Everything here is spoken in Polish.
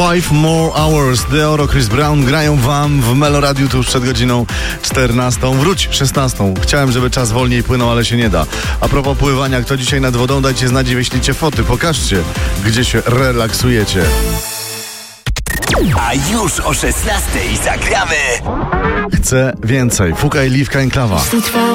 Five More Hours. Deoro, Chris Brown grają wam w Meloradiu tuż przed godziną 14. Wróć 16. Chciałem, żeby czas wolniej płynął, ale się nie da. A propos pływania, kto dzisiaj nad wodą, dajcie znać i wyślijcie foty. Pokażcie, gdzie się relaksujecie. A już o 16 zagramy. Chcę więcej. Fukaj Liwka Enklawa.